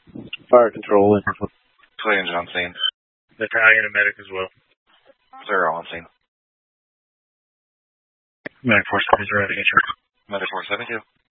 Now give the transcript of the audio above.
Fire control. Twin engine on scene. Battalion and medic as well. 0 on scene. Medic 472 ready to get your. Medic 472.